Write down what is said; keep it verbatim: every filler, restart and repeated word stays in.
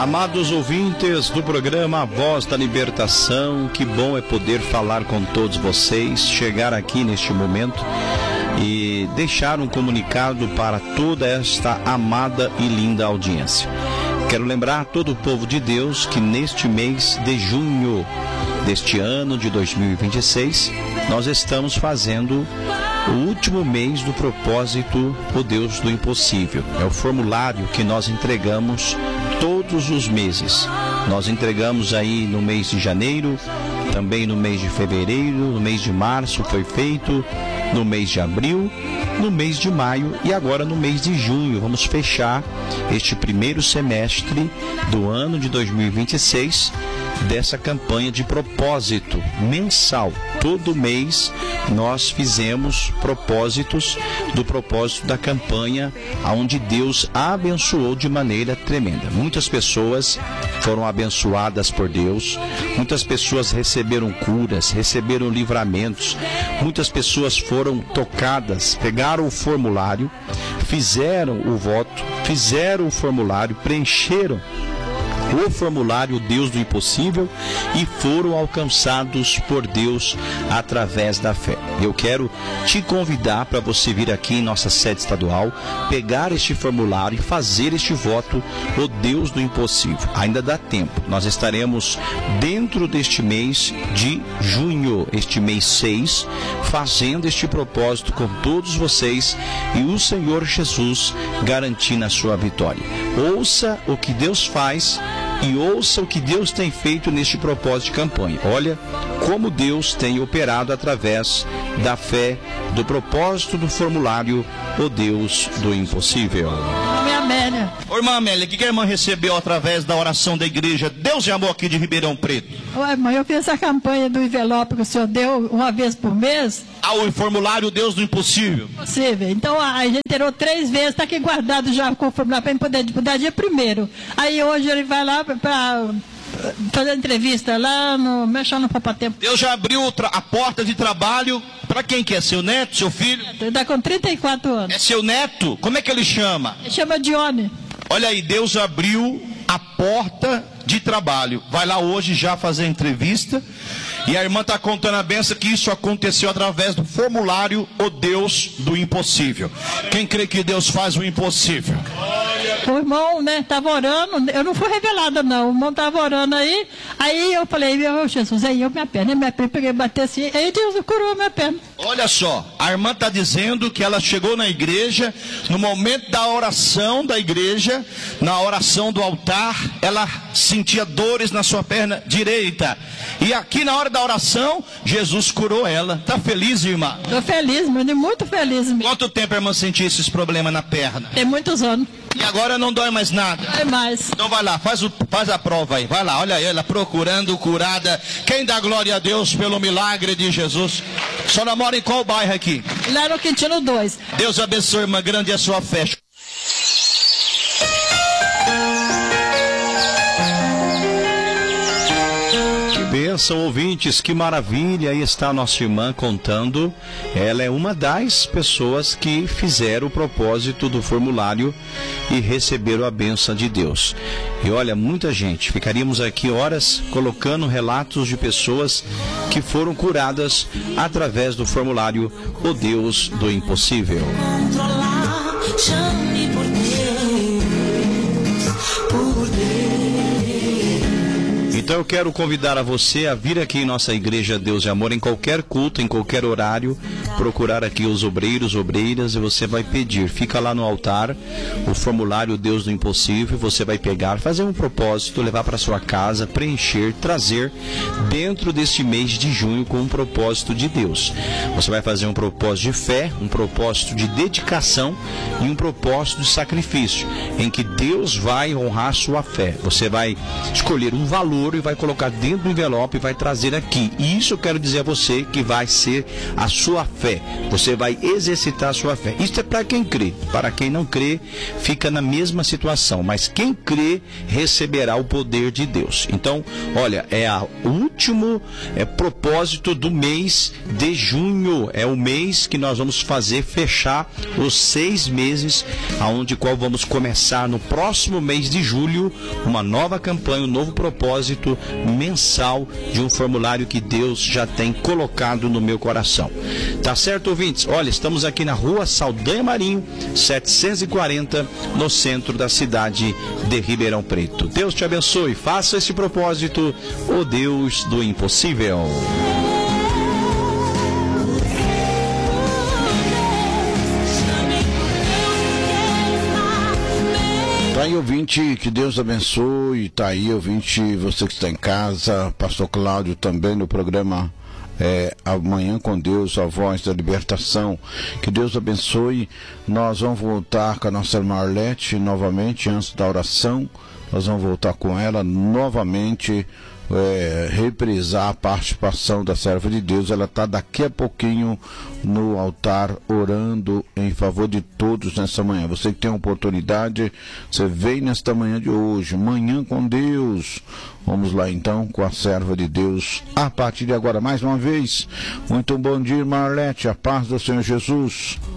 Amados ouvintes do programa A Voz da Libertação, que bom é poder falar com todos vocês, chegar aqui neste momento e deixar um comunicado para toda esta amada e linda audiência. Quero lembrar a todo o povo de Deus que neste mês de junho deste ano de dois mil e vinte e seis, nós estamos fazendo o último mês do propósito O Deus do Impossível. É o formulário que nós entregamos todos os meses. Nós entregamos aí no mês de janeiro, também no mês de fevereiro, no mês de março foi feito, no mês de abril, no mês de maio e agora no mês de junho. Vamos fechar este primeiro semestre do ano de dois mil e vinte e seis dessa campanha de propósito mensal. Todo mês nós fizemos propósitos do propósito da campanha, onde Deus abençoou de maneira tremenda. Muitas pessoas foram abençoadas por Deus, muitas pessoas receberam curas, receberam livramentos, muitas pessoas foram tocadas, pegaram o formulário, fizeram o voto, fizeram o formulário, preencheram o formulário Deus do Impossível e foram alcançados por Deus através da fé. Eu quero te convidar para você vir aqui em nossa sede estadual, pegar este formulário e fazer este voto, o Deus do Impossível. Ainda dá tempo. Nós estaremos dentro deste mês de junho, este mês seis, fazendo este propósito com todos vocês e o Senhor Jesus garantindo a sua vitória. Ouça o que Deus faz e ouça o que Deus tem feito neste propósito de campanha. Olha como Deus tem operado através da fé, do propósito do formulário O Deus do Impossível. Minha Amélia. Ô, irmã Amélia, o que a irmã recebeu através da oração da igreja Deus de Amor aqui de Ribeirão Preto? Oi, irmã, eu fiz essa campanha do envelope que o senhor deu uma vez por mês. Ah, o formulário Deus do Impossível. Possível. Então a gente tirou três vezes, está aqui guardado já com o formulário para ele poder disputar dia primeiro. Aí hoje ele vai lá para fazer entrevista lá no Mexão no Papatempo. Deus já abriu a porta de trabalho para quem que é? Seu neto, seu filho? Ele está com trinta e quatro anos. É seu neto? Como é que ele chama? Ele chama Dione. Olha aí, Deus abriu a porta de trabalho. Vai lá hoje já fazer entrevista. E a irmã está contando a benção que isso aconteceu através do formulário O Deus do Impossível. Quem crê que Deus faz o impossível? O irmão, né, estava orando, eu não fui revelada não, o irmão estava orando aí, aí eu falei, meu Jesus, aí eu minha perna, minha perna, peguei, bati assim, aí Deus curou a minha perna. Olha só, a irmã está dizendo que ela chegou na igreja, no momento da oração da igreja, na oração do altar, ela sentia dores na sua perna direita, e aqui na hora da oração, Jesus curou ela. Está feliz, irmã? Estou feliz, mano, muito feliz mesmo. Quanto tempo a irmã sentia esses problemas na perna? Tem muitos anos. E agora não dói mais nada? Não dói mais. Então vai lá, faz, o, faz a prova aí. Vai lá, olha ela procurando curada. Quem dá glória a Deus pelo milagre de Jesus? A senhora mora em qual bairro aqui? Lá no Quintino dois. Deus abençoe, irmã, grande é a sua fé. Bênção, ouvintes, que maravilha. Aí está a nossa irmã contando. Ela é uma das pessoas que fizeram o propósito do formulário e receberam a bênção de Deus. E olha, muita gente, ficaríamos aqui horas colocando relatos de pessoas que foram curadas através do formulário O Deus do Impossível. Chame por Deus, por Deus. Então eu quero convidar a você a vir aqui em nossa igreja Deus de Amor, em qualquer culto, em qualquer horário, procurar aqui os obreiros, obreiras, e você vai pedir. Fica lá no altar o formulário Deus do Impossível, você vai pegar, fazer um propósito, levar para sua casa, preencher, trazer dentro deste mês de junho com um propósito de Deus. Você vai fazer um propósito de fé, um propósito de dedicação e um propósito de sacrifício, em que Deus vai honrar sua fé. Você vai escolher um valor ouro e vai colocar dentro do envelope e vai trazer aqui. E isso eu quero dizer a você que vai ser a sua fé. Você vai exercitar a sua fé. Isso é para quem crê. Para quem não crê, fica na mesma situação. Mas quem crê, receberá o poder de Deus. Então, olha, é o último é, propósito do mês de junho. É o mês que nós vamos fazer fechar os seis meses, aonde qual vamos começar no próximo mês de julho uma nova campanha, um novo propósito mensal de um formulário que Deus já tem colocado no meu coração. Tá certo, ouvintes? Olha, estamos aqui na rua Saldanha Marinho, setecentos e quarenta, no centro da cidade de Ribeirão Preto. Deus te abençoe, faça esse propósito, o Deus do impossível. Tá aí, ouvinte, que Deus abençoe. Tá aí, ouvinte, você que está em casa, pastor Cláudio também no programa é, Amanhã com Deus, a voz da libertação. Que Deus abençoe. Nós vamos voltar com a nossa irmã Arlete novamente, antes da oração. Nós vamos voltar com ela novamente, é, reprisar a participação da serva de Deus. Ela está daqui a pouquinho no altar orando em favor de todos nessa manhã. Você que tem a oportunidade, você vem nesta manhã de hoje, Manhã com Deus. Vamos lá então com a serva de Deus a partir de agora. Mais uma vez, muito bom dia, irmã Arlete, a paz do Senhor Jesus.